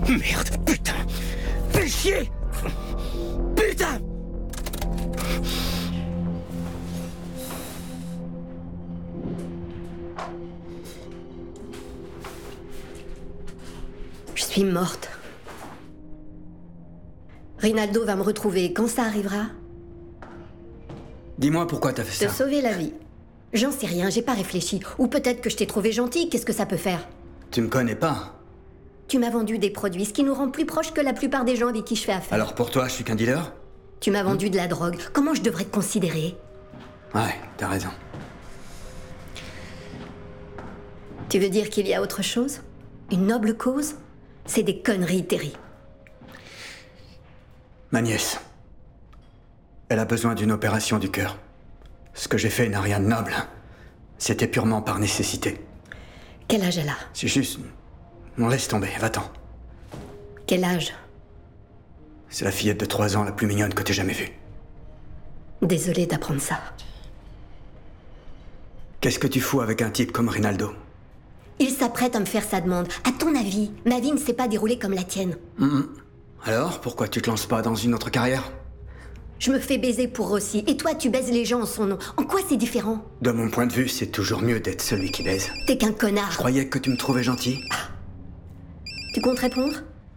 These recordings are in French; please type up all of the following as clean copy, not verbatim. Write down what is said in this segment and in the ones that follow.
Merde, putain! Fais chier! Putain! Je suis morte. Rinaldo va me retrouver. Quand ça arrivera? Dis-moi pourquoi t'as fait Te ça. sauver la vie. J'en sais rien, j'ai pas réfléchi. Ou peut-être que je t'ai trouvé gentil, qu'est-ce que ça peut faire? Tu me connais pas. Tu m'as vendu des produits, ce qui nous rend plus proches que la plupart des gens avec qui je fais affaire. Alors pour toi, je suis qu'un dealer? Tu m'as vendu de la drogue. Comment je devrais te considérer? Ouais, t'as raison. Tu veux dire qu'il y a autre chose? Une noble cause? C'est des conneries, Terry. Ma nièce. Elle a besoin d'une opération du cœur. Ce que j'ai fait n'a rien de noble. C'était purement par nécessité. Quel âge elle a? C'est juste... On laisse tomber, va-t'en. Quel âge? C'est la fillette de 3 ans la plus mignonne que t'aies jamais vue. Désolée d'apprendre ça. Qu'est-ce que tu fous avec un type comme Rinaldo? Il s'apprête à me faire sa demande. À ton avis, ma vie ne s'est pas déroulée comme la tienne. Alors, pourquoi tu te lances pas dans une autre carrière? Je me fais baiser pour Rossi, et toi tu baises les gens en son nom. En quoi c'est différent? De mon point de vue, c'est toujours mieux d'être celui qui baise. T'es qu'un connard. Je croyais que tu me trouvais gentil. Tu comptes répondre?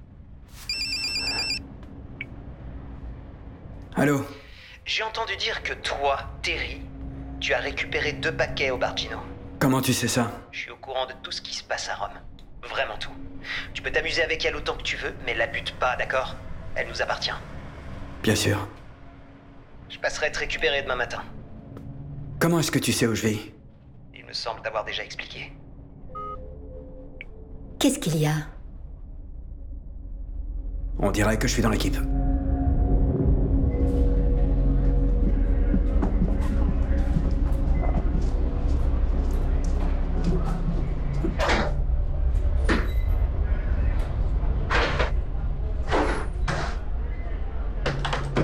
Allô? J'ai entendu dire que toi, Terry, tu as récupéré 2 paquets au bar Gino. Comment tu sais ça? Je suis au courant de tout ce qui se passe à Rome. Vraiment tout. Tu peux t'amuser avec elle autant que tu veux, mais la bute pas, d'accord? Elle nous appartient. Bien sûr. Je passerai te récupérer demain matin. Comment est-ce que tu sais où je vis? Il me semble t'avoir déjà expliqué. Qu'est-ce qu'il y a? On dirait que je suis dans l'équipe.